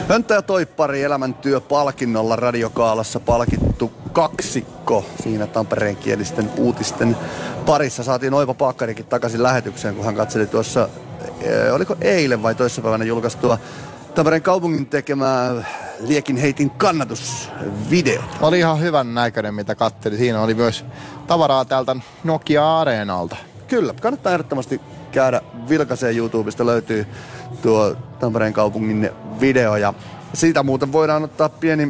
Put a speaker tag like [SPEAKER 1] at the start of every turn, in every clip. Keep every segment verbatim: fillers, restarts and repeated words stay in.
[SPEAKER 1] Hönttä ja Toippari elämäntyöpalkinnolla Radiokaalassa palkittu kaksikko siinä tampereenkielisten uutisten parissa. Saatiin Oiva Paakkarikin takaisin lähetykseen, kun hän katseli tuossa, oliko eilen vai toissapäivänä julkaistua Tampereen kaupungin tekemää liekin heitin kannatusvideo.
[SPEAKER 2] Oli ihan hyvän näköinen, mitä katseli. Siinä oli myös tavaraa täältä Nokia-areenalta.
[SPEAKER 1] Kyllä, kannattaa ehdottomasti käydä vilkaiseen. YouTubesta löytyy tuo Tampereen kaupungin video ja siitä muuten voidaan ottaa pieni,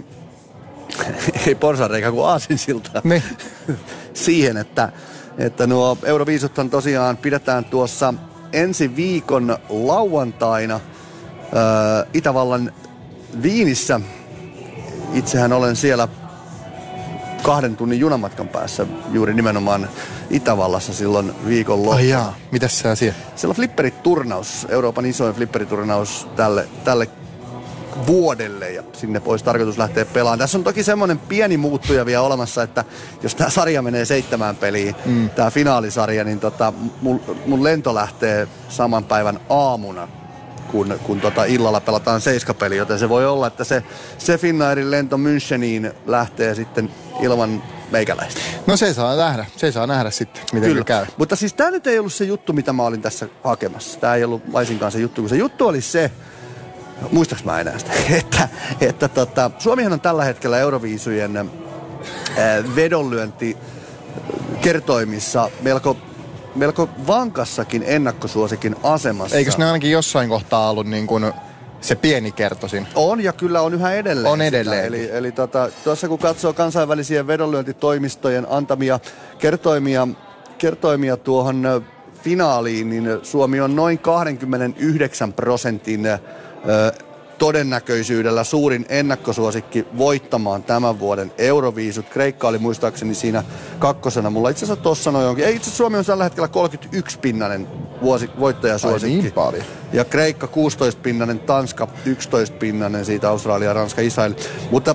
[SPEAKER 1] ei porsareikä kuin aasinsilta
[SPEAKER 2] niin. siihen,
[SPEAKER 1] että, että nuo Euroviisuthan tosiaan pidetään tuossa ensi viikon lauantaina ää, Itävallan Viinissä. Itsehän olen siellä kahden tunnin junamatkan päässä juuri nimenomaan Itävallassa silloin viikonloppuun.
[SPEAKER 2] Ai jaa, mitäs sä siellä?
[SPEAKER 1] Siellä on flipperiturnaus, Euroopan isoin flipperiturnaus tälle, tälle vuodelle ja sinne pois tarkoitus lähteä pelaamaan. Tässä on toki semmoinen pieni muuttuja vielä olemassa, että jos tämä sarja menee seitsemään peliin, mm. tämä finaalisarja, niin tota, mun, mun lento lähtee saman päivän aamuna, kun, kun tota illalla pelataan seiskapeli, joten se voi olla, että se, se Finnairin lento Müncheniin lähtee sitten ilman meikäläistä.
[SPEAKER 2] No se saa nähdä, se saa nähdä sitten, miten
[SPEAKER 1] Kyllä.
[SPEAKER 2] käy.
[SPEAKER 1] Mutta siis tämä nyt ei ollut se juttu, mitä mä olin tässä hakemassa. Tämä ei ollut laisinkaan se juttu, kun se juttu oli se, muistaaks mä enää sitä, että, että tota, Suomihan on tällä hetkellä Euroviisujen ää, vedonlyönti kertoimissa melko, melko vankassakin ennakkosuosikin asemassa.
[SPEAKER 2] Eikös ne ainakin jossain kohtaa ollut niin kuin se pieni kertoisin?
[SPEAKER 1] On ja kyllä on yhä edelleen.
[SPEAKER 2] On edelleen.
[SPEAKER 1] Eli, eli tota, tuossa kun katsoo kansainvälisiä vedonlyöntitoimistojen antamia kertoimia, kertoimia tuohon finaaliin, niin Suomi on noin kaksikymmentäyhdeksän prosentin ö, todennäköisyydellä suurin ennakkosuosikki voittamaan tämän vuoden Euroviisut. Kreikka oli muistaakseni siinä kakkosena. Mulla itse asiassa tossa noin onkin. Ei, itse asiassa Suomi on tällä hetkellä kolmekymmentäyksi pinnanen vuosi, voittajasuosikki.
[SPEAKER 2] Ai niin paljon.
[SPEAKER 1] Ja Kreikka kuusitoista pinnanen, Tanska yksitoista pinnanen, siitä Australia, Ranska, Israel. Mutta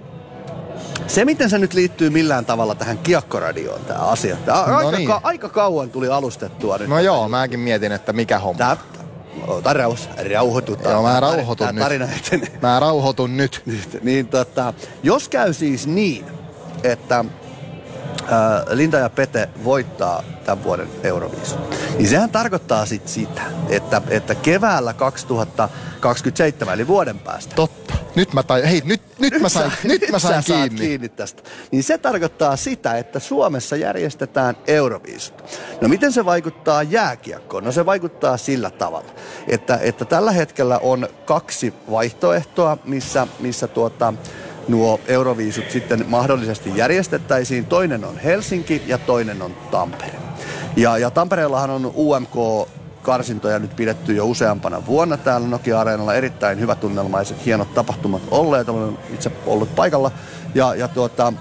[SPEAKER 1] se, miten se nyt liittyy millään tavalla tähän kiekkoradioon, tämä asia. Tää no aika, niin. ka- aika kauan tuli alustettua nyt.
[SPEAKER 2] No joo, mäkin mietin, että mikä homma.
[SPEAKER 1] Tää, ota rauhoitus, rauhoitutaan.
[SPEAKER 2] Joo, mä rauhoitun nyt.
[SPEAKER 1] Tarina etenee.
[SPEAKER 2] Mä rauhoitun nyt.
[SPEAKER 1] nyt. Niin tota, jos käy siis niin, että ää, Linda ja Pete voittaa tämän vuoden Euroviisun, niin sehän tarkoittaa sit sitä, että, että keväällä kaksituhattakaksikymmentäseitsemän, eli vuoden päästä.
[SPEAKER 2] Totta. Nyt mä tain, hei, nyt, nyt, nyt mä sain, nyt, nyt mä sain kiinni.
[SPEAKER 1] kiinni tästä. Niin se tarkoittaa sitä, että Suomessa järjestetään Euroviisut. No miten se vaikuttaa jääkiekkoon? No se vaikuttaa sillä tavalla, että, että tällä hetkellä on kaksi vaihtoehtoa, missä, missä tuota, nuo Euroviisut sitten mahdollisesti järjestettäisiin. Toinen on Helsinki ja toinen on Tampere. Ja, ja Tampereellahan on U M K-karsintoja nyt pidetty jo useampana vuonna. Täällä Nokia-areenalla erittäin hyvät tunnelmaiset, hienot tapahtumat olleet. Olen itse ollut paikalla. Ja, ja tuota,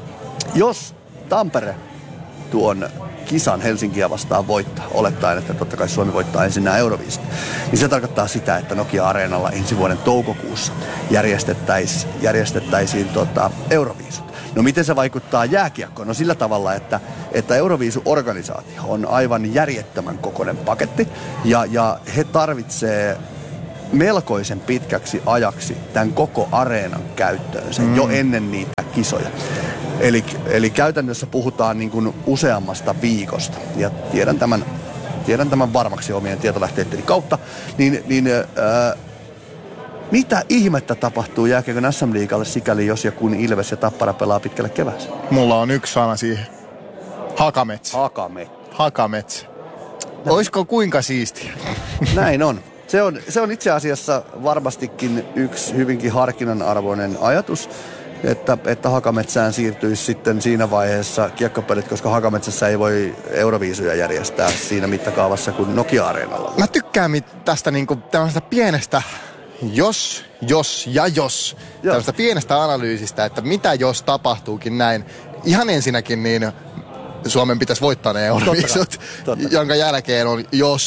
[SPEAKER 1] jos Tampere tuon kisan Helsinkiä vastaan voittaa, olettaen, että totta kai Suomi voittaa ensin nämä Euroviisut, niin se tarkoittaa sitä, että Nokia-areenalla ensi vuoden toukokuussa järjestettäisiin, järjestettäisiin tota Euroviisut. No miten se vaikuttaa jääkiekkoon? No sillä tavalla, että, että Euroviisu-organisaatio on aivan järjettömän kokoinen paketti ja, ja he tarvitsee melkoisen pitkäksi ajaksi tämän koko areenan käyttöönsä mm. jo ennen niitä kisoja. Eli, eli käytännössä puhutaan niin kuin useammasta viikosta ja tiedän tämän, tiedän tämän varmaksi omien tietolähteitteni kautta, niin, niin ää, mitä ihmettä tapahtuu jääkiekon S M-liigalle sikäli, jos ja kun Ilves ja Tappara pelaa pitkälle kevääseen?
[SPEAKER 2] Mulla on yksi sana siihen. Hakametsä.
[SPEAKER 1] Hakametsä.
[SPEAKER 2] Hakametsä. Oisko kuinka siistiä?
[SPEAKER 1] Näin on. Se on, se on itse asiassa varmastikin yksi hyvinkin harkinnanarvoinen ajatus, että, että Hakametsään siirtyisi sitten siinä vaiheessa kiekkopelit, koska Hakametsässä ei voi Euroviisuja järjestää siinä mittakaavassa kuin Nokia-areenalla.
[SPEAKER 2] Mä tykkään tästä niinku tämmöisestä pienestä jos, jos ja jos. Joo. Tämmöistä pienestä analyysistä, että mitä jos tapahtuukin näin. Ihan ensinnäkin niin Suomen pitäisi voittaa ne Euroviisut, jonka jälkeen on jos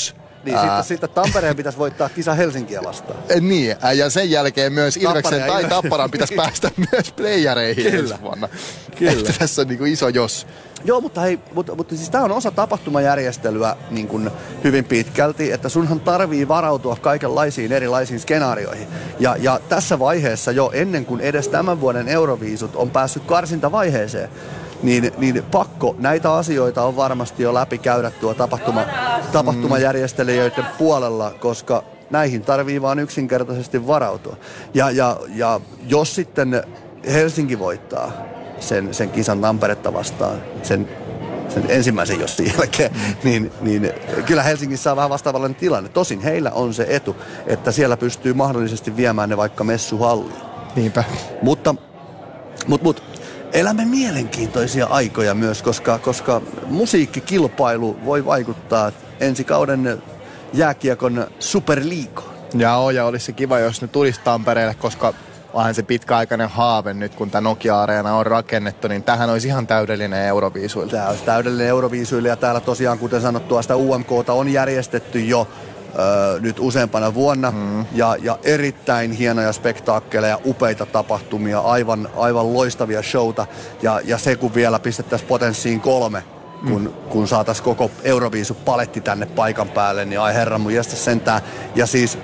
[SPEAKER 1] Niin sitten, sitten Tampereen pitäisi voittaa kisa Helsinkiä vastaan.
[SPEAKER 2] Niin, ja sen jälkeen myös Ilveksen tai Tapparan pitäisi päästä myös playereihin ensi vuonna. Kyllä. Että tässä on niin kuin iso jos.
[SPEAKER 1] Joo, mutta hei, mutta, mutta siis tämä on osa tapahtumajärjestelyä niin kuin hyvin pitkälti, että sunhan tarvii varautua kaikenlaisiin erilaisiin skenaarioihin. Ja, ja tässä vaiheessa jo ennen kuin edes tämän vuoden Euroviisut on päässyt karsintavaiheeseen, niin, niin pakko näitä asioita on varmasti jo läpi käydä tuo tapahtuma, tapahtumajärjestelijöiden puolella, koska näihin tarvii vaan yksinkertaisesti varautua. Ja, ja, ja jos sitten Helsinki voittaa sen, sen kisan Tamperetta vastaan, sen, sen ensimmäisen jostain jälkeen, mm. niin, niin kyllä Helsingissä on vähän vastaavallinen tilanne. Tosin heillä on se etu, että siellä pystyy mahdollisesti viemään ne vaikka messuhalliin.
[SPEAKER 2] Niinpä.
[SPEAKER 1] Mutta, mutta, mutta elämme mielenkiintoisia aikoja myös, koska, koska musiikkikilpailu voi vaikuttaa ensi kauden jääkiekon superliigoon.
[SPEAKER 2] Joo, ja olisi se kiva, jos ne tulisi Tampereelle, koska onhan se pitkäaikainen haave nyt, kun tämä Nokia-areena on rakennettu, niin tähän olisi ihan täydellinen Euroviisuille.
[SPEAKER 1] Tämä olisi täydellinen Euroviisuille, ja täällä tosiaan, kuten sanottua, sitä U M K:ta on järjestetty jo öö, nyt useampana vuonna, mm. ja, ja erittäin hienoja spektaakkeleja, upeita tapahtumia, aivan, aivan loistavia showta, ja, ja se kun vielä pistettäisiin potenssiin kolme, kun, mm. kun saataisiin koko Euroviisu-paletti tänne paikan päälle, niin ai herran mun jästä sentään. Ja siis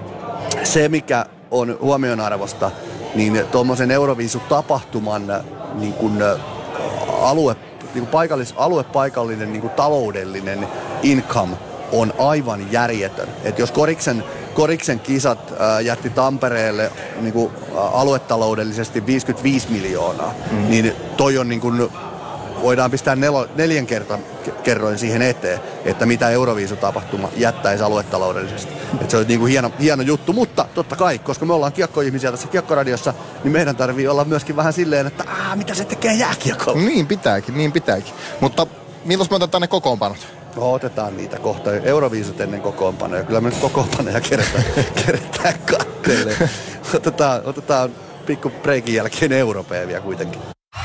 [SPEAKER 1] se, mikä on huomionarvosta, niin tuommoisen Euroviisu-tapahtuman niin kuin alue, niin kuin paikallis, aluepaikallinen niin kuin taloudellinen income on aivan järjetön. Et jos Koriksen, Koriksen kisat ää, jätti Tampereelle niin kuin aluetaloudellisesti viisikymmentäviisi miljoonaa, mm. niin toi on niin kuin, voidaan pistää nelo, neljän kerta, kerroin siihen eteen, että mitä Euroviisutapahtuma jättäisi aluetaloudellisesti. Et se on niin kuin hieno, hieno juttu, mutta totta kai, koska me ollaan kiekkoihmisiä tässä Kiekkoradiossa, niin meidän tarvii olla myöskin vähän silleen, että aah, mitä se tekee jääkiekolla.
[SPEAKER 2] Niin pitääkin, niin pitääkin. Mutta milloin me otetaan ne kokoonpanot?
[SPEAKER 1] No, otetaan niitä kohta. Euroviisut ennen kokoonpanoja. Kyllä me nyt kokoonpanoja keretään, keretään kattelee. Otetaan, otetaan pikku breikin jälkeen Europeevia kuitenkin.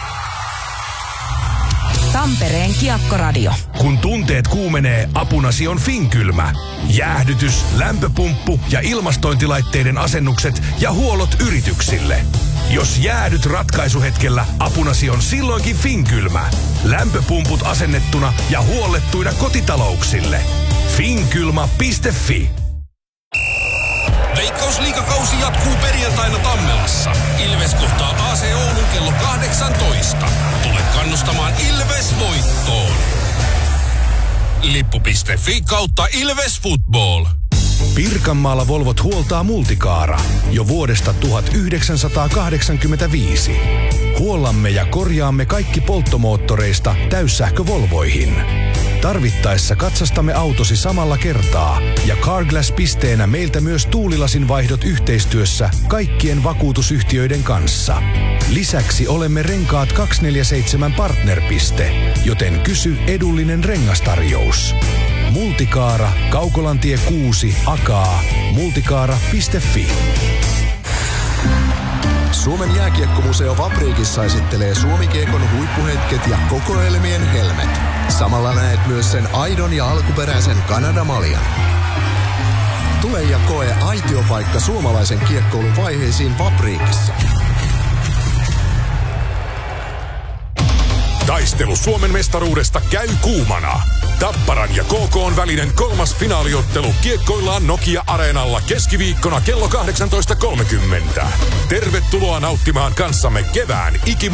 [SPEAKER 3] Tampereen Kiekkoradio.
[SPEAKER 4] Kun tunteet kuumenee, apunasi on Finkylmä. Jäähdytys, lämpöpumppu ja ilmastointilaitteiden asennukset ja huollot yrityksille. Jos jäädyt ratkaisuhetkellä, apunasi on silloinkin Finkylmä. Lämpöpumput asennettuna ja huollettuina kotitalouksille. Finkylma piste fi.
[SPEAKER 5] Veikkausliigakausi jatkuu perjantaina Tammelassa. Ilves kohtaa A C Oulun kello kahdeksantoista. Tule kannustamaan Ilves voittoon. Lippu piste fi kautta Ilves Football.
[SPEAKER 4] Pirkanmaalla Volvot huoltaa Multicaara jo vuodesta tuhatyhdeksänsataakahdeksankymmentäviisi. Huollamme ja korjaamme kaikki polttomoottoreista täyssähkövolvoihin. Tarvittaessa katsastamme autosi samalla kertaa ja Carglass-pisteenä meiltä myös tuulilasin vaihdot yhteistyössä kaikkien vakuutusyhtiöiden kanssa. Lisäksi olemme Renkaat kaksisataaneljäkymmentäseitsemän partnerpiste, joten kysy edullinen rengastarjous. Multicaara, Kaukolantie kuusi, Akaa, multicaara piste fi.
[SPEAKER 6] Suomen jääkiekkomuseo Vapriikissa esittelee Suomi-kiekon huippuhetket ja kokoelmien helmet. Samalla näet myös sen aidon ja alkuperäisen Kanadamaljan. Tule ja koe aitiopaikka suomalaisen kiekkoulun vaiheisiin Vapriikissa.
[SPEAKER 4] Taistelu Suomen mestaruudesta käy kuumana. Tapparan ja K K:n välinen kolmas finaaliottelu kiekkoillaan Nokia-areenalla keskiviikkona kello kahdeksantoista kolmekymmentä. Tervetuloa nauttimaan kanssamme kevään iki